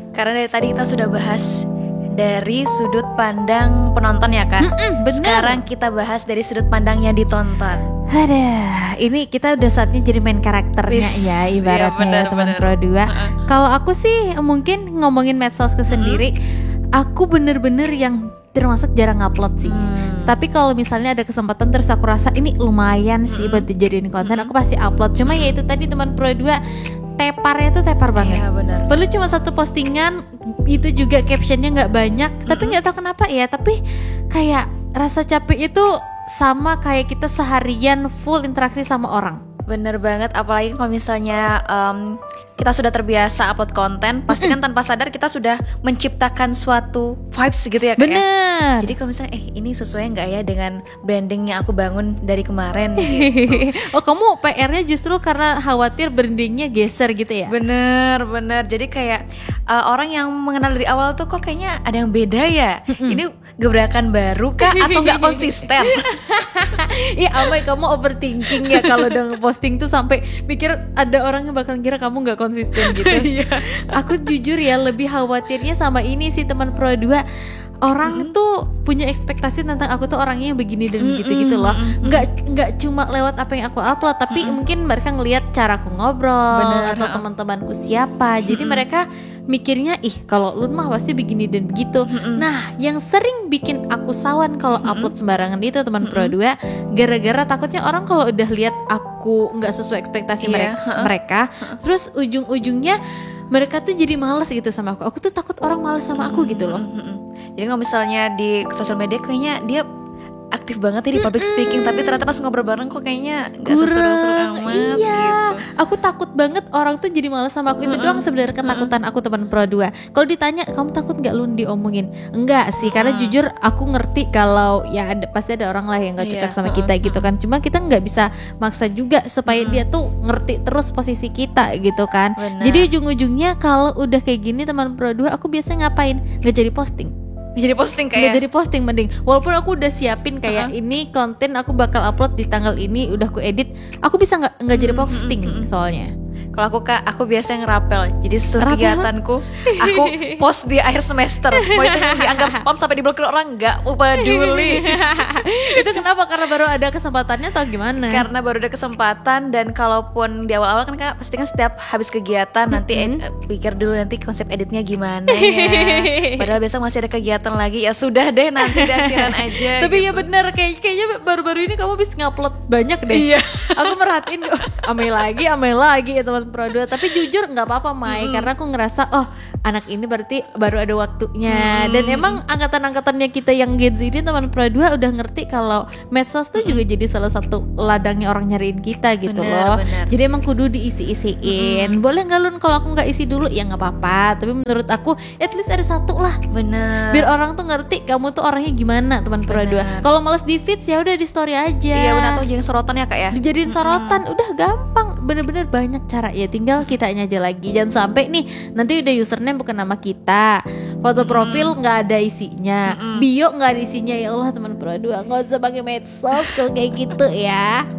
Karena dari tadi kita sudah bahas dari sudut pandang penonton ya Kak. Bener. Sekarang kita bahas dari sudut pandang yang ditonton. Aduh, ini kita udah saatnya jadi main karakternya ya, ibaratnya teman Pro 2. Kalau aku sih mungkin ngomongin medsosku sendiri, aku bener-bener yang termasuk jarang upload sih. Tapi kalau misalnya ada kesempatan terus aku rasa ini lumayan sih buat dijadiin konten, aku pasti upload. Cuma ya itu tadi teman Pro 2 teparnya tuh tepar banget. Iya benar. Perlu cuma satu postingan, itu juga captionnya nggak banyak, tapi nggak tahu kenapa ya. Tapi kayak rasa capek itu sama kayak kita seharian full interaksi sama orang. Bener banget, apalagi kalau misalnya kita sudah terbiasa upload konten, pasti kan tanpa sadar kita sudah menciptakan suatu vibes gitu ya Kak. Bener. Jadi kalau misalnya ini sesuai nggak ya dengan branding yang aku bangun dari kemarin gitu. Oh, kamu PR-nya justru karena khawatir brandingnya geser gitu ya? Bener. Jadi kayak orang yang mengenal dari awal tuh kok kayaknya ada yang beda ya. Ini gebrakan baru kah atau nggak konsisten? Iya, Amai, kamu overthinking ya kalau udah posting tuh sampai mikir ada orang yang bakal kira kamu nggak konsisten gitu. Aku jujur ya lebih khawatirnya sama ini sih teman Pro 2. Orang tuh punya ekspektasi tentang aku tuh orangnya yang begini dan begitu gitu loh. Nggak cuma lewat apa yang aku upload, tapi mungkin mereka ngelihat cara aku ngobrol. Bener, atau teman-temanku siapa. Jadi mereka mikirnya kalau lu mah pasti begini dan begitu. Nah, yang sering bikin aku sawan kalau upload sembarangan itu teman Pro 2, gara-gara takutnya orang kalau udah lihat aku nggak sesuai ekspektasi mereka, terus ujung-ujungnya mereka tuh jadi males gitu sama aku. Aku tuh takut orang males sama aku gitu loh. Jadi kalau misalnya di sosial media kayaknya dia aktif banget ya di public speaking, tapi ternyata pas ngobrol bareng kok kayaknya gak seseru-seru amat. Iya, gitu. Aku takut banget orang tuh jadi malas sama aku. Itu doang sebenarnya ketakutan aku teman Pro 2. Kalau ditanya kamu takut gak lu diomongin? Enggak sih, karena jujur aku ngerti kalau ya pasti ada orang lah yang gak cocok sama kita gitu kan. Cuma kita gak bisa maksa juga supaya dia tuh ngerti terus posisi kita gitu kan. Benar. Jadi ujung-ujungnya kalau udah kayak gini teman Pro 2, aku biasanya ngapain? Gak jadi posting. Jadi posting kayak Nggak jadi posting, mending walaupun aku udah siapin kayak ini konten aku bakal upload di tanggal ini, udah aku edit, aku bisa nggak jadi posting soalnya. Kalau aku biasa ngerapel. Jadi kegiatanku aku post di akhir semester. Mau itu dianggap spam sampai diblokir orang nggak peduli. Itu kenapa? Karena baru ada kesempatannya atau gimana? Karena baru ada kesempatan, dan kalaupun di awal-awal kan Kak pasti kan setiap habis kegiatan nanti pikir dulu nanti konsep editnya gimana ya. Padahal besok masih ada kegiatan lagi, ya sudah deh nanti di akhiran aja. Tapi ya bener, kayaknya baru-baru ini kamu bisa ngupload banyak deh. Iya. Aku merhatiin amai lagi ya teman Pro 2. Tapi jujur nggak apa-apa Mai, karena aku ngerasa anak ini berarti baru ada waktunya. Dan emang angkatan-angkatannya kita yang Gen Z ini teman Pro 2 udah ngerti kalau medsos tuh juga jadi salah satu ladangnya orang nyariin kita gitu loh. Jadi emang kudu diisi-isiin. Boleh nggak Lun kalau aku nggak isi dulu? Ya nggak apa-apa. Tapi menurut aku at least ada satu lah. Bener. Biar orang tuh ngerti kamu tuh orangnya gimana teman Pro 2. Kalau males di feed ya udah di story aja. Iya benar, tuh jadi sorotan ya Kak ya. Dijadiin sorotan, udah gampang. Bener-bener banyak cara ya, tinggal kitanya aja lagi. Jangan sampai nih nanti udah username bukan nama kita, foto profil nggak ada isinya, bio nggak ada isinya. Ya Allah teman Pro 2, nggak usah pakai medsos kalau kayak gitu ya.